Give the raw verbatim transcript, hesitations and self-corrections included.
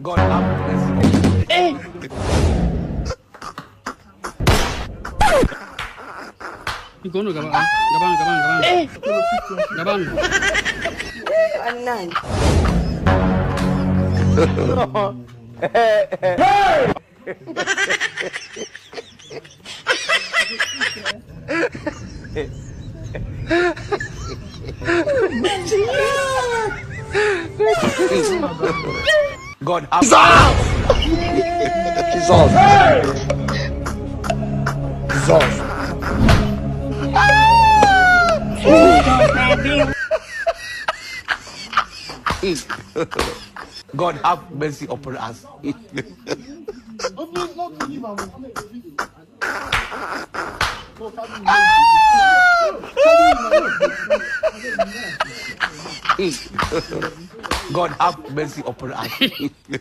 God have mercy. Hey! Ikaw no, gabang, gabang, gabang, gabang. Eh! Gabang. Anan. God have Jesus! Jesus! God have mercy upon us. God have mercy upon us.